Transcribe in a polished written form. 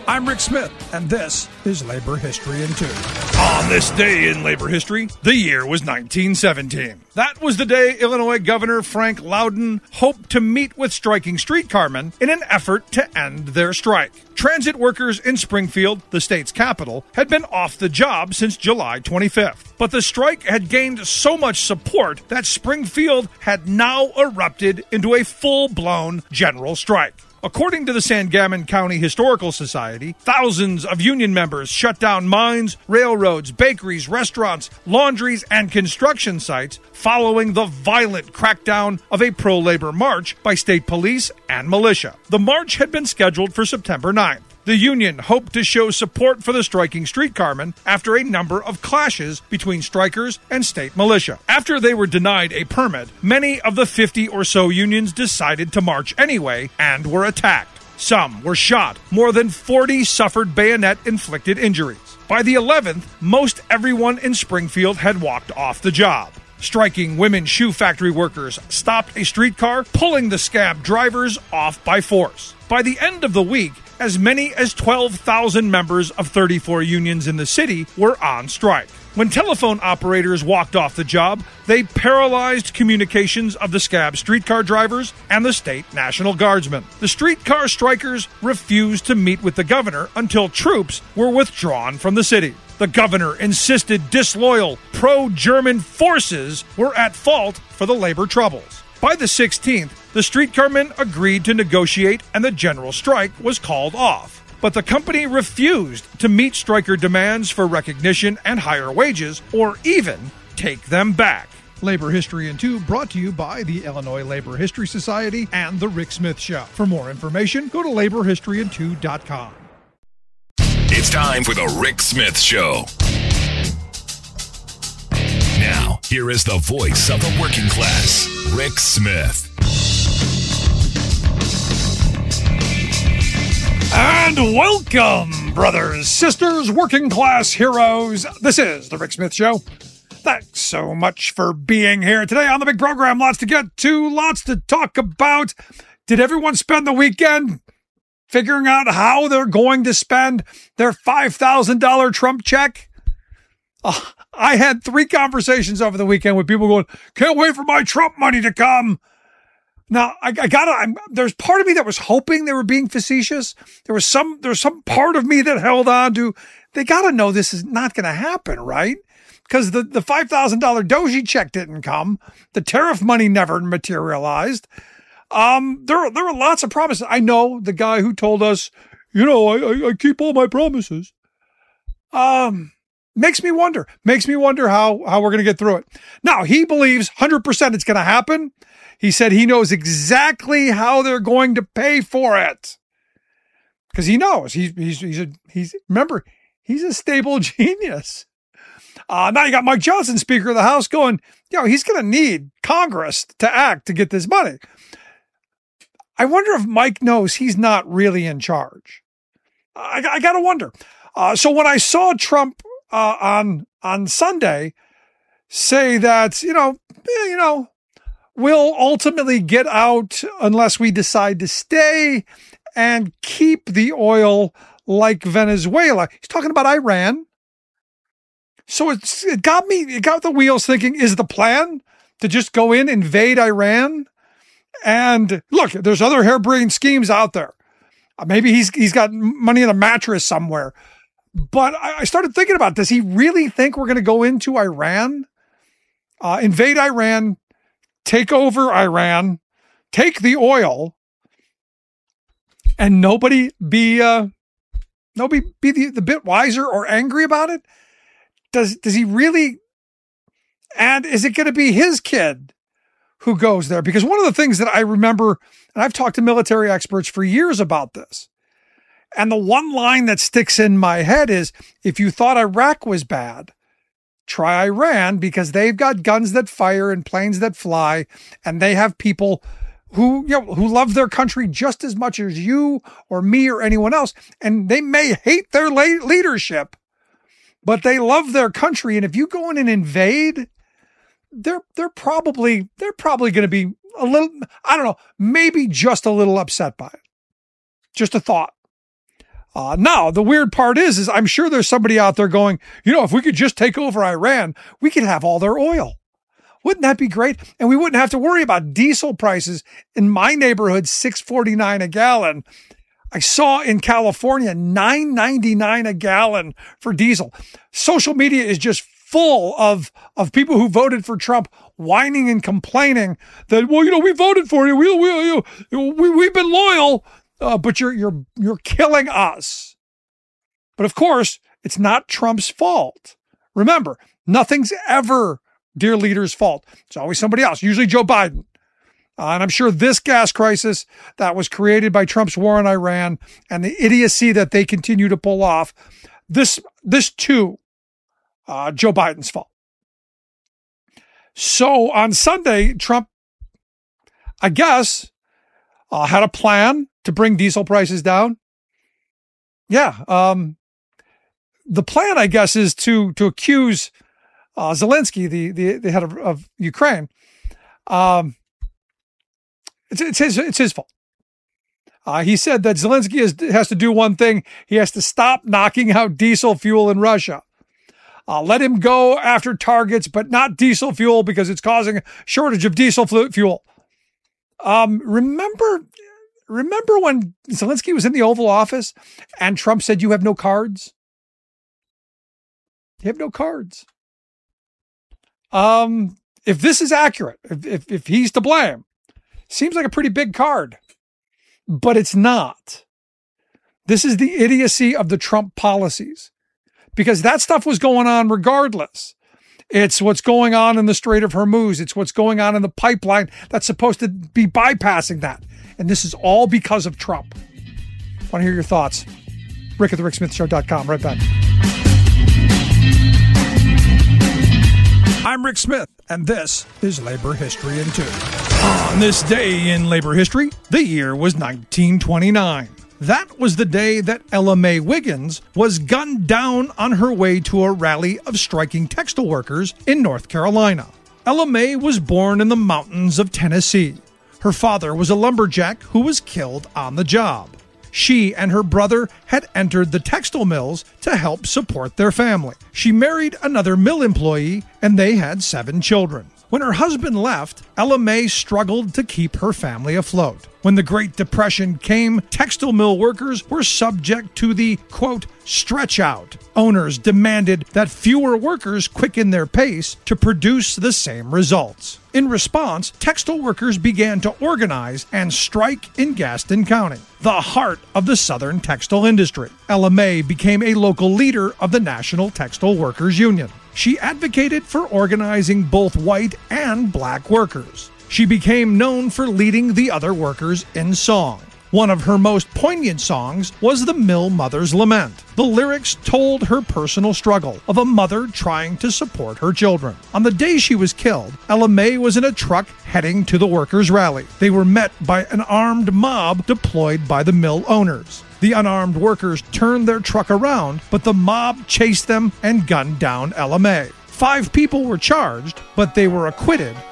I'm Rick Smith, and this is Labor History in 2. On this day in labor history, the year was 1917. That was the day Illinois Governor Frank Loudon hoped to meet with striking streetcarmen in an effort to end their strike. Transit workers in Springfield, the state's capital, had been off the job since July 25th. But the strike had gained so much support that Springfield had now erupted into a full-blown general strike. According to the Sangamon County Historical Society, thousands of union members shut down mines, railroads, bakeries, restaurants, laundries, and construction sites following the violent crackdown of a pro-labor march by state police and militia. The march had been scheduled for September 9th. The union hoped to show support for the striking streetcarmen after a number of clashes between strikers and state militia. After they were denied a permit, many of the 50 or so unions decided to march anyway and were attacked. Some were shot. More than 40 suffered bayonet-inflicted injuries. By the 11th, most everyone in Springfield had walked off the job. Striking women shoe factory workers stopped a streetcar, pulling the scab drivers off by force. By the end of the week, as many as 12,000 members of 34 unions in the city were on strike. When telephone operators walked off the job, they paralyzed communications of the scab streetcar drivers and the state National Guardsmen. The streetcar strikers refused to meet with the governor until troops were withdrawn from the city. The governor insisted disloyal, pro-German forces were at fault for the labor troubles. By the 16th, the streetcarmen agreed to negotiate and the general strike was called off. But the company refused to meet striker demands for recognition and higher wages, or even take them back. Labor History in 2 brought to you by the Illinois Labor History Society and The Rick Smith Show. For more information, go to laborhistoryin2.com. It's time for The Rick Smith Show. Now, here is the voice of the working class, Rick Smith. And welcome, brothers, sisters, working class heroes. This is The Rick Smith Show. Thanks so much for being here today on the big program. Lots to get to, lots to talk about. Did everyone spend the weekend figuring out how they're going to spend their $5,000 Trump check? I had 3 conversations over the weekend with people going, can't wait for my Trump money to come. Now, there's part of me that was hoping they were being facetious. There's some part of me that held on to, they got to know this is not going to happen, right? Because the $5,000 Doji check didn't come. The tariff money never materialized. There were lots of promises. I know the guy who told us, I keep all my promises. Makes me wonder how we're going to get through it. Now, he believes 100% it's going to happen. He said he knows exactly how they're going to pay for it. Because he knows. Remember, he's a stable genius. Now you got Mike Johnson, Speaker of the House, going, he's going to need Congress to act to get this money. I wonder if Mike knows he's not really in charge. I got to wonder. So when I saw Trump on Sunday say that, we'll ultimately get out unless we decide to stay and keep the oil like Venezuela. He's talking about Iran. So it got the wheels thinking, is the plan to just go in, invade Iran? And look, there's other harebrained schemes out there. Maybe he's got money in a mattress somewhere. But I started thinking about, does he really think we're going to go into Iran, invade Iran, take over Iran, take the oil, and nobody be the bit wiser or angry about it? Does he really? And is it going to be his kid who goes there? Because one of the things that I remember, and I've talked to military experts for years about this, and the one line that sticks in my head is, if you thought Iraq was bad, try Iran, because they've got guns that fire and planes that fly, and they have people who love their country just as much as you or me or anyone else. And they may hate their leadership, but they love their country. And if you go in and invade, they're probably going to be a little, I don't know, maybe just a little upset by it. Just a thought. Now, the weird part is I'm sure there's somebody out there going, if we could just take over Iran, we could have all their oil. Wouldn't that be great? And we wouldn't have to worry about diesel prices. In my neighborhood, $6.49 a gallon. I saw in California, $9.99 a gallon for diesel. Social media is just full of people who voted for Trump whining and complaining that, we voted for you. We've been loyal, but you're killing us. But of course, it's not Trump's fault. Remember, nothing's ever dear leader's fault. It's always somebody else, usually Joe Biden. And I'm sure this gas crisis that was created by Trump's war on Iran and the idiocy that they continue to pull off, this too, Joe Biden's fault. So on Sunday, Trump, I guess, had a plan to bring diesel prices down. Yeah. The plan, I guess, is to accuse Zelensky, the head of Ukraine. It's his fault. He said that Zelensky has to do one thing. He has to stop knocking out diesel fuel in Russia. Let him go after targets, but not diesel fuel because it's causing a shortage of diesel fuel. Remember when Zelensky was in the Oval Office and Trump said, "You have no cards"? You have no cards. If this is accurate, if he's to blame, seems like a pretty big card, but it's not. This is the idiocy of the Trump policies, because that stuff was going on regardless. It's what's going on in the Strait of Hormuz. It's what's going on in the pipeline that's supposed to be bypassing that. And this is all because of Trump. Want to hear your thoughts? Rick at thericksmithshow.com. Right back. I'm Rick Smith, and this is Labor History in 2. On this day in labor history, the year was 1929. That was the day that Ella Mae Wiggins was gunned down on her way to a rally of striking textile workers in North Carolina. Ella Mae was born in the mountains of Tennessee. Her father was a lumberjack who was killed on the job. She and her brother had entered the textile mills to help support their family. She married another mill employee, and they had 7 children. When her husband left, Ella Mae struggled to keep her family afloat. When the Great Depression came, textile mill workers were subject to the, quote, stretch out. Owners demanded that fewer workers quicken their pace to produce the same results. In response, textile workers began to organize and strike in Gaston County, the heart of the Southern textile industry. Ella Mae became a local leader of the National Textile Workers Union. She advocated for organizing both white and black workers. She became known for leading the other workers in song. One of her most poignant songs was the Mill Mother's Lament. The lyrics told her personal struggle of a mother trying to support her children. On the day she was killed, Ella Mae was in a truck heading to the workers' rally. They were met by an armed mob deployed by the mill owners. The unarmed workers turned their truck around, but the mob chased them and gunned down Ella Mae. 5 people were charged, but they were acquitted